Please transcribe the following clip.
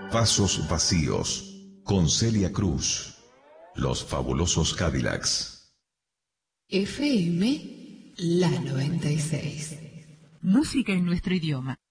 Vasos vacíos, con Celia Cruz. Los fabulosos Cadillacs. FM La 96. Música en nuestro idioma.